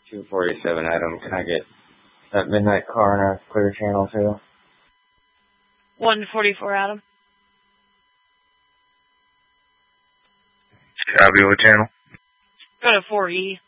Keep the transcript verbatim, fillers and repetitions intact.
two forty-seven, Adam. Can I get that midnight car in our clear channel, too? one forty-four, Adam. Copy, what channel? Go to four E.